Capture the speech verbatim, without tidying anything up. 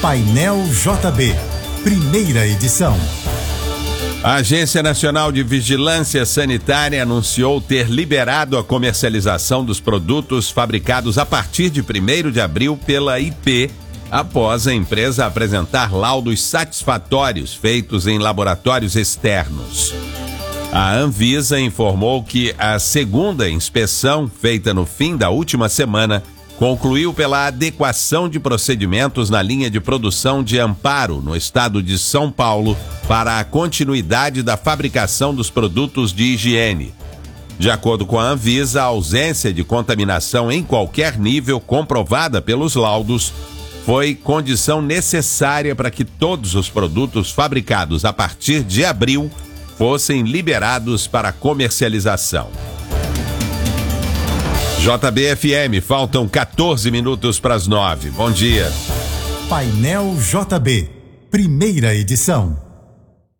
Painel J B, primeira edição. A Agência Nacional de Vigilância Sanitária anunciou ter liberado a comercialização dos produtos fabricados a partir de primeiro de abril pela I P, após a empresa apresentar laudos satisfatórios feitos em laboratórios externos. A Anvisa informou que a segunda inspeção, feita no fim da última semana, concluiu pela adequação de procedimentos na linha de produção de Amparo, no estado de São Paulo, para a continuidade da fabricação dos produtos de higiene. De acordo com a Anvisa, a ausência de contaminação em qualquer nível comprovada pelos laudos foi condição necessária para que todos os produtos fabricados a partir de abril fossem liberados para comercialização. J B F M, faltam quatorze minutos para as nove. Bom dia. Painel J B, primeira edição.